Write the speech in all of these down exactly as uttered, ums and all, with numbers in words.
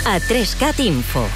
a Trescat Info.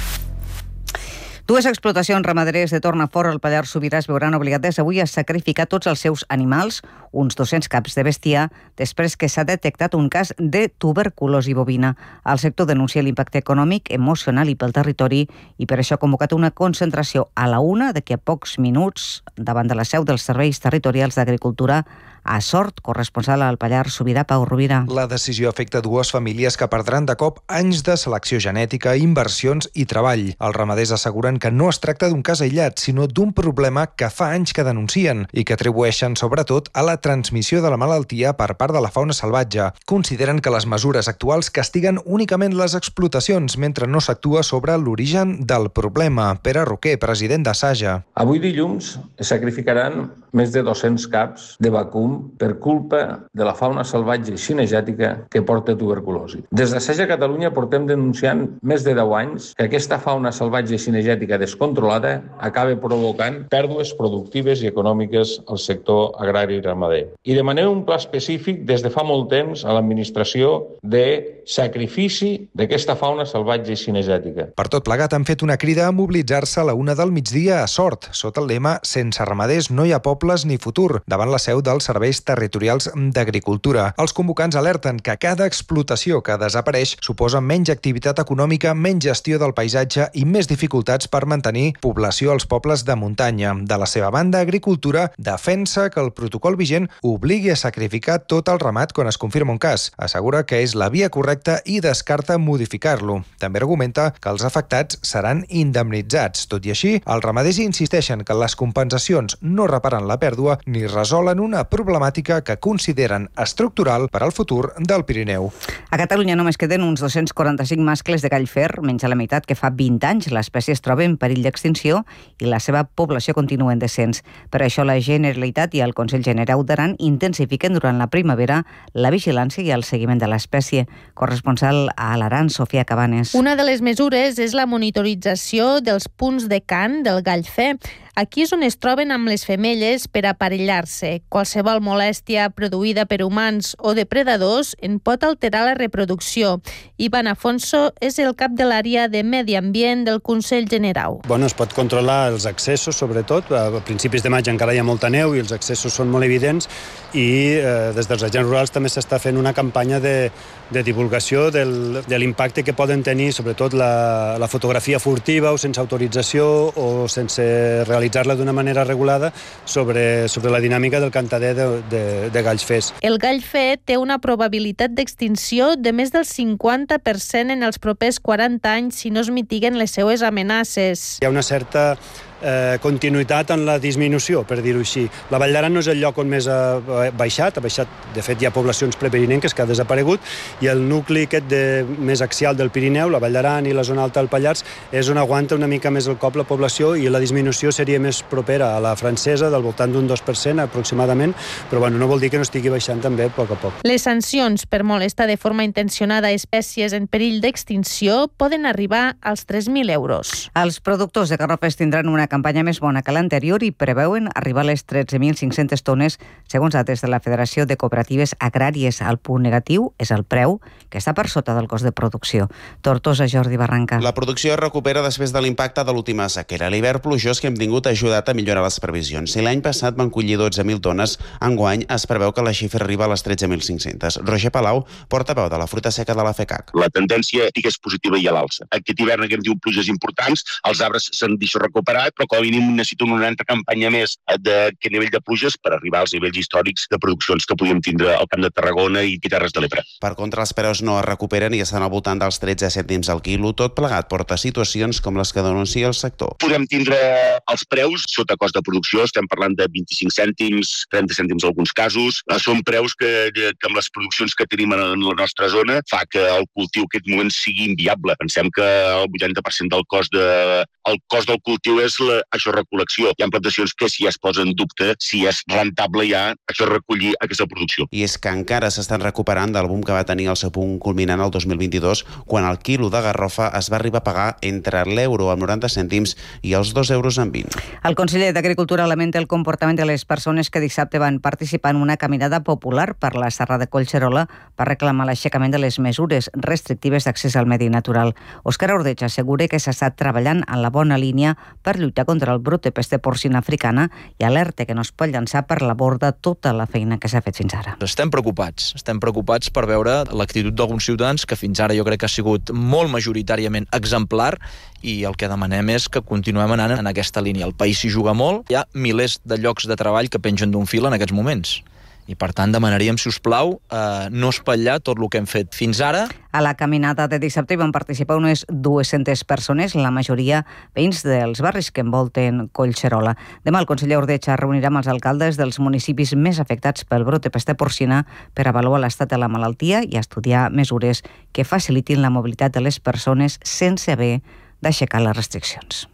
Dues explotacions ramaderes de Tornafort al Pallars Sobirà es veuran obligades avui a sacrificar tots els seus animals, uns dos-cents caps de bestiar, després que s'ha detectat un cas de tuberculosi bovina. El sector denuncia l'impacte econòmic, emocional i pel territori i per això ha convocat una concentració a la una d'aquí a pocs minuts davant de la seu dels Serveis Territorials d'Agricultura a Sort, corresponsal al Pallars Sobirà, Pau Rovira. La decisió afecta dues famílies que perdran de cop anys de selecció genètica, inversions i treball. Els ramaders asseguren que no es tracta d'un cas aïllat, sinó d'un problema que fa anys que denuncien i que atribueixen sobretot a la transmissió de la malaltia per part de la fauna salvatge. Consideren que les mesures actuals castiguen únicament les explotacions mentre no s'actua sobre l'origen del problema. Pere Roquer, president de Saja. Avui dilluns es sacrificaran més de dos-cents caps de vacum per culpa de la fauna salvatge i cinegètica que porta tuberculosi. Des de Saja Catalunya portem denunciant més de deu anys que aquesta fauna salvatge i cinegètica descontrolada acaba provocant pèrdues productives i econòmiques al sector agrari i ramader. I demanem un pla específic des de fa molt temps a l'administració de sacrifici d'aquesta fauna salvatge i cinegètica. Per tot plegat han fet una crida a mobilitzar-se a la una del migdia a Sort, sota el lema «Sense ramaders no hi ha pobles ni futur», davant la seu dels Serveis Territorials d'Agricultura. Els convocants alerten que cada explotació que desapareix suposa menys activitat econòmica, menys gestió del paisatge i més dificultats per mantenir població als pobles de muntanya. De la seva banda, Agricultura defensa que el protocol vigent obligui a sacrificar tot el ramat quan es confirma un cas. Assegura que és la via correcta i descarta modificar-lo. També argumenta que els afectats seran indemnitzats. Tot i així, els ramaders insisteixen que les compensacions no reparen la pèrdua ni resolen una problemàtica que consideren estructural per al futur del Pirineu. A Catalunya només queden uns dos-cents quaranta-cinc mascles de gall fer, menys a la meitat que fa vint anys. L'espècie es troba en perill d'extinció i la seva població continua en descens. Per això la Generalitat i el Consell Generau d'Aran intensifiquen durant la primavera la vigilància i el seguiment de l'espècie. Corresponsal a l'Aran, Sofia Cabanes. Una de les mesures és la monitorització dels punts de cant del gall fer. Aquí és on es troben amb les femelles per aparellar-se. Qualsevol molèstia produïda per humans o depredadors en pot alterar la reproducció. Ivan Afonso és el cap de l'àrea de Medi Ambient del Consell Generau. Bueno, es pot controlar els accessos, sobretot. A principis de maig encara hi ha molta neu i els accessos són molt evidents i eh, des dels agents rurals també s'està fent una campanya de, de divulgació del, de l'impacte que poden tenir, sobretot la, la fotografia furtiva o sense autorització o sense realitzar-la d'una manera regulada sobre, sobre la dinàmica del cantader de, de, de galls fers. El gall fer té una probabilitat d'extinció de més del cinquanta per cent en els propers quaranta anys si no es mitiguen les seues amenaces. Hi ha una certa Eh, continuïtat en la disminució, per dir-ho així. La Vall d'Aran no és el lloc on més ha baixat, ha baixat, de fet hi ha poblacions prepirinenques que ha desaparegut i el nucli aquest de, més axial del Pirineu, la Vall d'Aran i la zona alta del Pallars, és on aguanta una mica més el cop la població i la disminució seria més propera a la francesa, del voltant d'un dos per cent aproximadament, però bueno, no vol dir que no estigui baixant també a poc a poc. Les sancions per molestar de forma intencionada espècies en perill d'extinció poden arribar als tres mil euros. Els productors de garrofes tindran una campanya més bona que l'anterior i preveuen arribar a les tretze mil cinc-centes tones, segons dades de la Federació de Cooperatives Agràries. El punt negatiu és el preu, que està per sota del cost de producció. Tortosa, Jordi Barranca. La producció es recupera després de l'impacte de l'última sequera. L'hivern plujós que hem tingut ha ajudat a millorar les previsions. Si l'any passat van collir dotze mil tones, enguany es preveu que la xifra arriba a les tretze mil cinc-centes. Roger Palau, portaveu de la fruita seca de la FECAC. La tendència és positiva i a l'alça. Aquest hivern que hem tingut pluges importants, els arbres s'han deixat recuperar, però com a mínim necessito una altra campanya més d'aquest nivell de pluges per arribar als nivells històrics de produccions que podíem tindre al Camp de Tarragona i Terres de l'Ebre. Per contra, els preus no es recuperen i estan al voltant dels tretze cèntims al quilo. Tot plegat porta situacions com les que denuncia el sector. Podem tindre els preus sota cost de producció, estem parlant de vint-i-cinc cèntims, trenta cèntims en alguns casos. Són preus que, que amb les produccions que tenim en la nostra zona fa que el cultiu en aquest moment sigui inviable. Pensem que el vuitanta per cent del cost de, el cost del cultiu és la, això, recol·lecció. Hi ha plantacions que si ja es posa en dubte si és rentable ja això recollir aquesta producció. I és que encara s'estan recuperant del boom que va tenir el seu punt culminant el dos mil vint-i-dos, quan el quilo de garrofa es va arribar a pagar entre l'euro amb noranta cèntims i els dos euros amb vint. El conseller d'Agricultura lamenta el comportament de les persones que dissabte van participar en una caminada popular per la Serra de Collserola per reclamar l'aixecament de les mesures restrictives d'accés al medi natural. Òscar Ordeig assegura que s'ha estat treballant en la bona línia per lluitar contra el brot de pesta porcina africana i alerta que no es pot llançar per la borda tota la feina que s'ha fet fins ara. Estem preocupats, estem preocupats per veure l'actitud d'alguns ciutadans que fins ara jo crec que ha sigut molt majoritàriament exemplar i el que demanem és que continuem anant en aquesta línia. El país s'hi juga molt, hi ha milers de llocs de treball que pengen d'un fil en aquests moments. I per tant demanaríem, si us plau, eh, no espatllar tot el que hem fet fins ara. A la caminata de dissabte van participar unes dues-centes persones, la majoria veïns dels barris que envolten Collserola. Demà el conseller Ordeig es reunirà amb els alcaldes dels municipis més afectats pel brot de pesta porcina per avaluar l'estat de la malaltia i estudiar mesures que facilitin la mobilitat de les persones sense haver d'aixecar les restriccions.